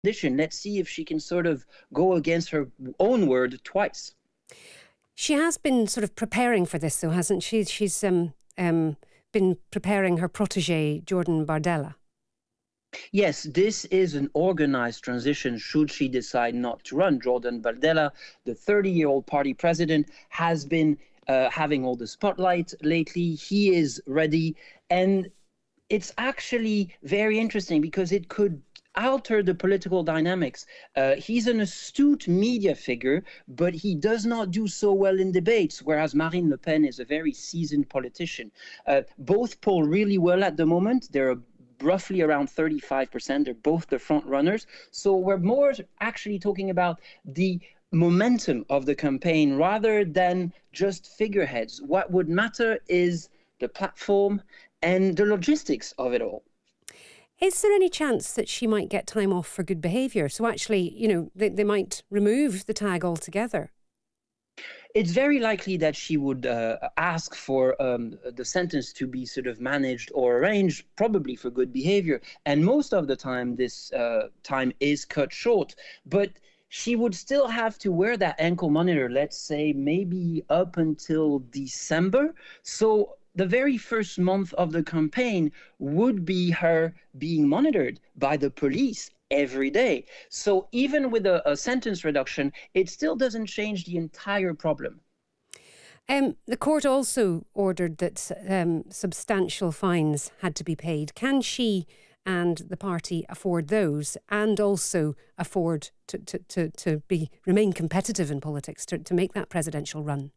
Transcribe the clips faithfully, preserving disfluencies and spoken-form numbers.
condition. Let's see if she can sort of go against her own word twice. She has been sort of preparing for this, though, hasn't she? She's um, um, been preparing her protege, Jordan Bardella. Yes, this is an organized transition should she decide not to run. Jordan Bardella, the thirty-year-old party president, has been uh, having all the spotlight lately. He is ready. And it's actually very interesting because it could alter the political dynamics. Uh, he's an astute media figure, but he does not do so well in debates, whereas Marine Le Pen is a very seasoned politician. Uh, both poll really well at the moment. They're roughly around thirty-five percent. They're both the front runners. So we're more actually talking about the momentum of the campaign rather than just figureheads. What would matter is the platform and the logistics of it all. Is there any chance that she might get time off for good behaviour? So actually, you know, they, they might remove the tag altogether. It's very likely that she would uh, ask for um, the sentence to be sort of managed or arranged, probably for good behavior. And most of the time, this uh, time is cut short. But she would still have to wear that ankle monitor, let's say maybe up until December. So the very first month of the campaign would be her being monitored by the police every day. So even with a, a sentence reduction, it still doesn't change the entire problem. Um, the court also ordered that um, substantial fines had to be paid. Can she and the party afford those, and also afford to, to, to, to be remain competitive in politics, to, to make that presidential run?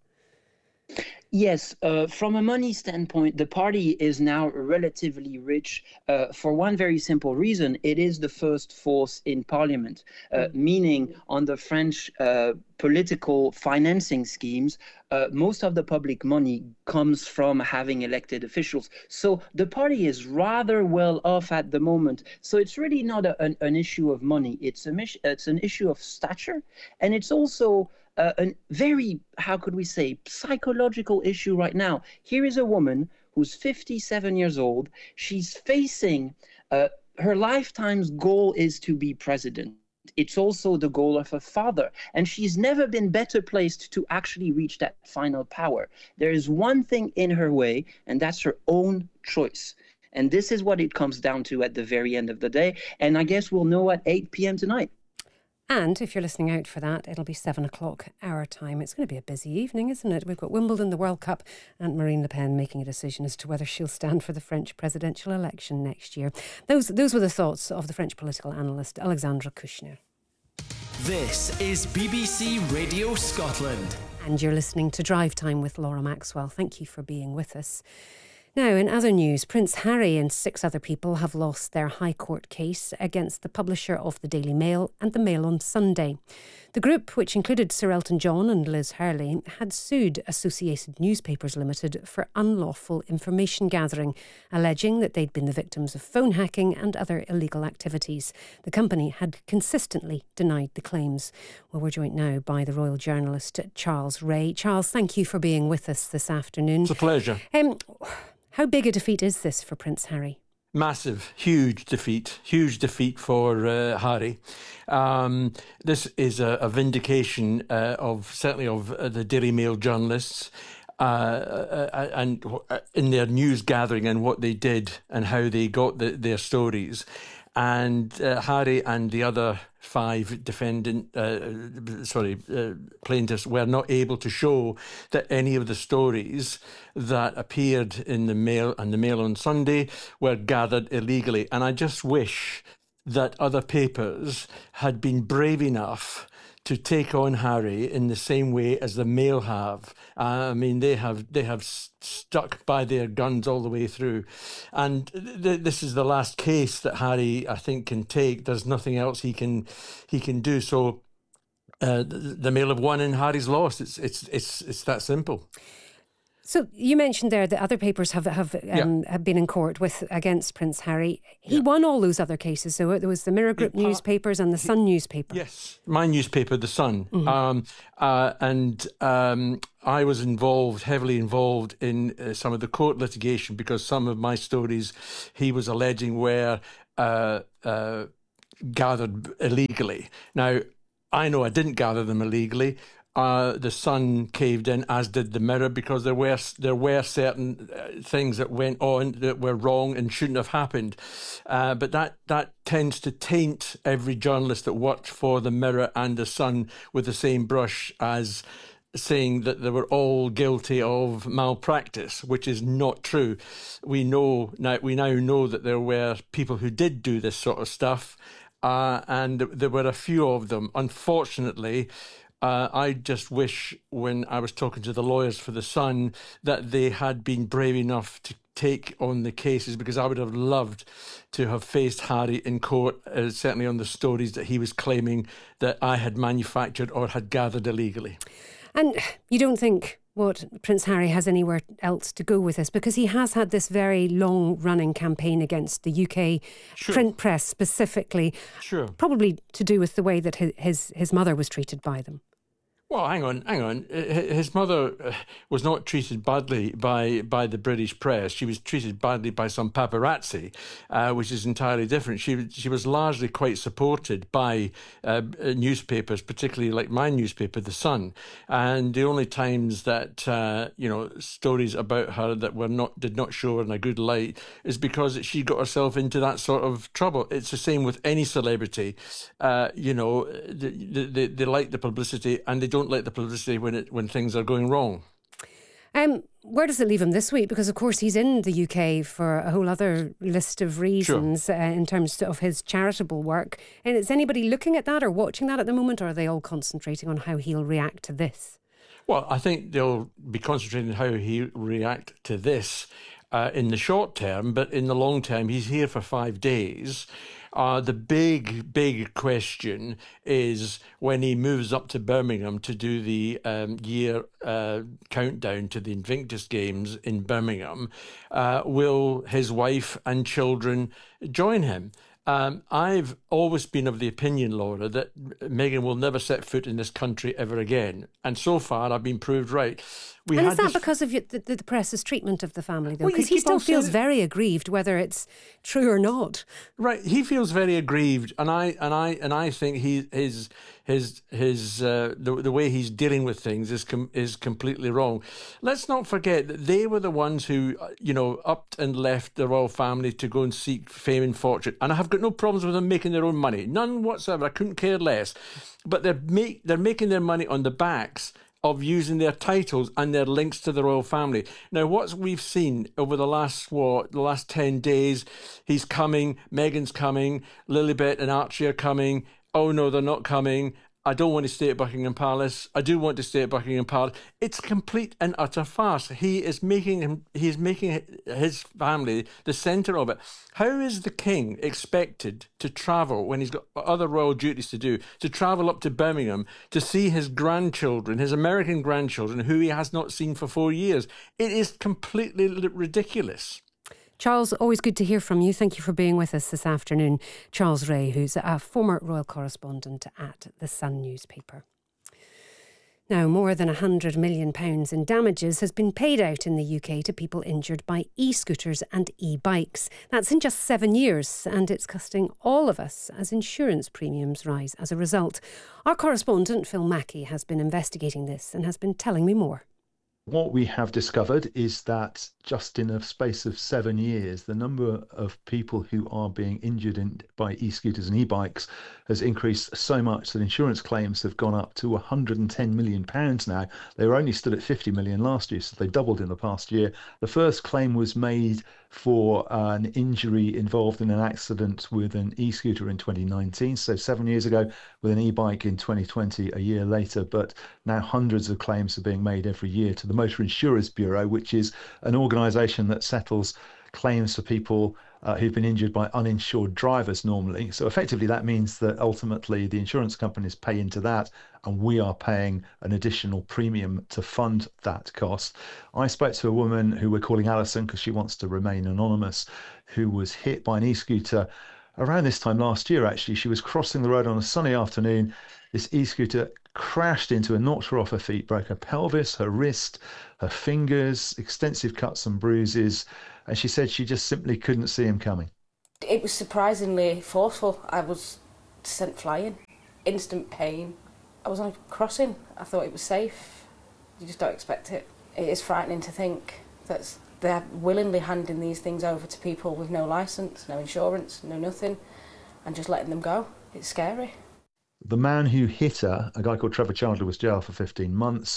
Yes, uh, from a money standpoint, the party is now relatively rich uh, for one very simple reason. It is the first force in parliament, uh, meaning on the French uh, political financing schemes, uh, most of the public money comes from having elected officials. So the party is rather well off at the moment. So it's really not a, an, an issue of money. It's, a, it's an issue of stature. And it's also Uh, a very, how could we say, psychological issue right now. Here is a woman who's fifty-seven years old. She's facing, uh, her lifetime's goal is to be president. It's also the goal of her father. And she's never been better placed to actually reach that final power. There is one thing in her way, and that's her own choice. And this is what it comes down to at the very end of the day. And I guess we'll know at eight p.m. tonight. And if you're listening out for that, it'll be seven o'clock our time. It's going to be a busy evening, isn't it? We've got Wimbledon, the World Cup, and Marine Le Pen making a decision as to whether she'll stand for the French presidential election next year. Those those were the thoughts of the French political analyst Alexandra Kouchner. This is B B C Radio Scotland. And you're listening to Drive Time with Laura Maxwell. Thank you for being with us. Now, in other news, Prince Harry and six other people have lost their High Court case against the publisher of the Daily Mail and the Mail on Sunday. The group, which included Sir Elton John and Liz Hurley, had sued Associated Newspapers Limited for unlawful information gathering, alleging that they'd been the victims of phone hacking and other illegal activities. The company had consistently denied the claims. Well, we're joined now by the royal journalist Charles Ray. Charles, thank you for being with us this afternoon. It's a pleasure. Um, How big a defeat is this for Prince Harry? Massive, huge defeat, huge defeat for uh, Harry. Um, this is a, a vindication uh, of, certainly of uh, the Daily Mail journalists uh, uh, and uh, in their news gathering and what they did and how they got the, their stories. And uh, Harry and the other five defendant, uh, sorry, uh, plaintiffs were not able to show that any of the stories that appeared in the Mail and the Mail on Sunday were gathered illegally. And I just wish that other papers had been brave enough to take on Harry in the same way as the Mail have. Uh, I mean, they have they have stuck by their guns all the way through. And th- this is the last case that Harry, I think, can take. There's nothing else he can he can do. So uh, the, the Mail have won and Harry's lost. It's it's it's it's that simple. So you mentioned there that other papers have have, um, yeah. have been in court with against Prince Harry. He yeah. won all those other cases. So there was the Mirror Group yeah. newspapers and the Sun newspaper. Yes, my newspaper, the Sun, mm-hmm. um, uh, and um, I was involved, heavily involved in uh, some of the court litigation because some of my stories he was alleging were. Uh, uh, gathered illegally. Now, I know I didn't gather them illegally. Uh, the Sun caved in, as did the Mirror, because there were there were certain uh, things that went on that were wrong and shouldn't have happened. Uh, but that that tends to taint every journalist that worked for the Mirror and the Sun with the same brush as saying that they were all guilty of malpractice, which is not true. We know now we now know that there were people who did do this sort of stuff, uh, and there were a few of them. Unfortunately, Uh, I just wish, when I was talking to the lawyers for the Sun, that they had been brave enough to take on the cases, because I would have loved to have faced Harry in court, uh, certainly on the stories that he was claiming that I had manufactured or had gathered illegally. And you don't think what Prince Harry has anywhere else to go with this, because he has had this very long-running campaign against the U K Sure. print press specifically, Sure. probably to do with the way that his his, his mother was treated by them. Well, hang on, hang on. His mother was not treated badly by, by the British press. She was treated badly by some paparazzi, uh, which is entirely different. She she was largely quite supported by uh, newspapers, particularly like my newspaper, The Sun. And the only times that uh, you know stories about her that were not did not show her in a good light is because she got herself into that sort of trouble. It's the same with any celebrity. Uh, you know, they, they they like the publicity, and they don't like the publicity when it when things are going wrong. Um, where does it leave him this week? Because, of course, he's in the U K for a whole other list of reasons. Sure. uh, in terms of his charitable work. And is anybody looking at that or watching that at the moment, or are they all concentrating on how he'll react to this? Well, I think they'll be concentrating on how he react to this uh, in the short term, but in the long term, he's here for five days. Uh, the big, big question is when he moves up to Birmingham to do the um, year uh, countdown to the Invictus Games in Birmingham, uh, will his wife and children join him? Um, I've always been of the opinion, Laura, that Meghan will never set foot in this country ever again. And so far, I've been proved right. We and had is that this... because of the, the, the press's treatment of the family, though? Well, Because you he keep on still feels saying- very aggrieved, whether it's true or not. Right, he feels very aggrieved, and I and I and I think he his his his uh, the the way he's dealing with things is com- is completely wrong. Let's not forget that they were the ones who uh, you know upped and left the royal family to go and seek fame and fortune, and I have got no problems with them making their own money, none whatsoever. I couldn't care less, but they're make they're making their money on the backs of using their titles and their links to the royal family. Now, what we've seen over the last, what, the last ten days, he's coming, Meghan's coming, Lilibet and Archie are coming, oh no, they're not coming, I don't want to stay at Buckingham Palace, I do want to stay at Buckingham Palace. It's complete and utter farce. He is making him, he's making his family the centre of it. How is the king expected to travel when he's got other royal duties to do, to travel up to Birmingham to see his grandchildren, his American grandchildren, who he has not seen for four years? It is completely ridiculous. Charles, always good to hear from you. Thank you for being with us this afternoon. Charles Ray, who's a former royal correspondent at the Sun newspaper. Now, more than one hundred million pounds in damages has been paid out in the U K to people injured by e-scooters and e-bikes. That's in just seven years, and it's costing all of us as insurance premiums rise as a result. Our correspondent, Phil Mackey, has been investigating this and has been telling me more. What we have discovered is that just in a space of seven years, the number of people who are being injured in, by e-scooters and e-bikes has increased so much that insurance claims have gone up to one hundred ten million pounds now. They were only stood at fifty million last year, so they doubled in the past year. The first claim was made for uh, an injury involved in an accident with an e-scooter in twenty nineteen, so seven years ago, with an e-bike in twenty twenty, a year later. But now hundreds of claims are being made every year to the Motor Insurers Bureau, which is an organisation that settles claims for people uh, who've been injured by uninsured drivers normally. So effectively that means that ultimately the insurance companies pay into that, and we are paying an additional premium to fund that cost. I spoke to a woman who we're calling Alison because she wants to remain anonymous, who was hit by an e-scooter around this time last year. Actually, she was crossing the road on a sunny afternoon. This e-scooter crashed into her, knocked her off her feet, broke her pelvis, her wrist, her fingers, extensive cuts and bruises, and she said she just simply couldn't see him coming. It was surprisingly forceful. I was sent flying. Instant pain. I was on a crossing. I thought it was safe. You just don't expect it. It is frightening to think that they're willingly handing these things over to people with no licence, no insurance, no nothing, and just letting them go. It's scary. The man who hit her, a guy called Trevor Chandler, was jailed for fifteen months.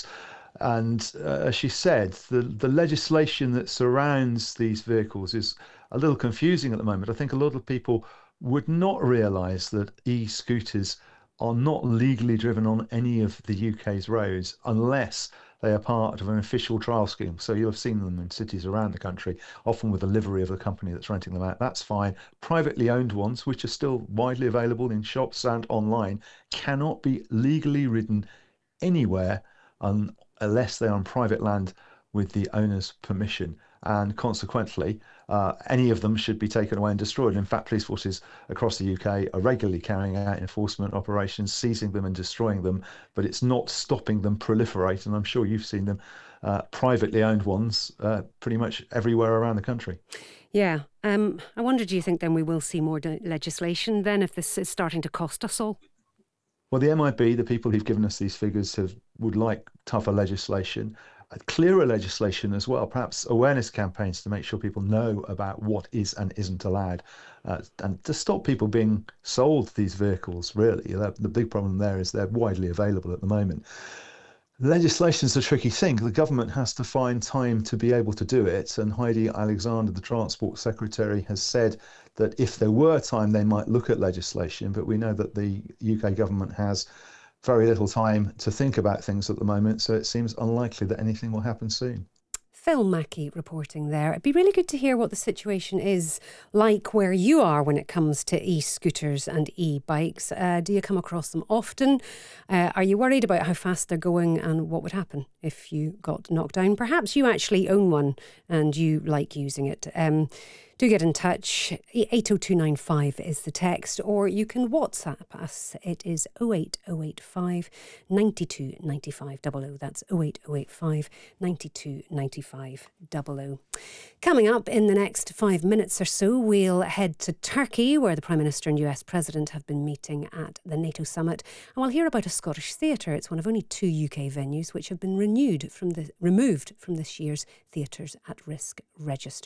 And uh, as she said, the, the legislation that surrounds these vehicles is a little confusing at the moment. I think a lot of people would not realise that e-scooters are not legally driven on any of the U K's roads unless they are part of an official trial scheme. So you'll have seen them in cities around the country, often with the livery of the company that's renting them out. That's fine. Privately owned ones, which are still widely available in shops and online, cannot be legally ridden anywhere un- unless they are on private land with the owner's permission. And consequently, uh, any of them should be taken away and destroyed. In fact, police forces across the U K are regularly carrying out enforcement operations, seizing them and destroying them, but it's not stopping them proliferate. And I'm sure you've seen them, uh, privately owned ones, uh, pretty much everywhere around the country. Yeah. Um, I wonder, do you think then we will see more de- legislation then if this is starting to cost us all? Well, the M I B, the people who've given us these figures, have would like tougher legislation. Clearer legislation as well, perhaps awareness campaigns to make sure people know about what is and isn't allowed, uh, and to stop people being sold these vehicles, really. The big problem there is they're widely available at the moment. Legislation is a tricky thing. The government has to find time to be able to do it, and Heidi Alexander, the Transport Secretary, has said that if there were time, they might look at legislation, but we know that the U K government has very little time to think about things at the moment, so it seems unlikely that anything will happen soon. Phil Mackey reporting there. It'd be really good to hear what the situation is like where you are when it comes to e-scooters and e-bikes. Uh, do you come across them often? Uh, are you worried about how fast they're going and what would happen if you got knocked down? Perhaps you actually own one and you like using it. Um, do get in touch. eight oh two nine five is the text, or you can WhatsApp us. It is oh eight oh eight five nine two nine five double oh. That's oh eight oh eight five nine two nine five double oh. Coming up in the next five minutes or so, we'll head to Turkey, where the Prime Minister and U S President have been meeting at the NATO summit. And we'll hear about a Scottish theatre. It's one of only two U K venues which have been renewed from the, removed from this year's Theatres at Risk register.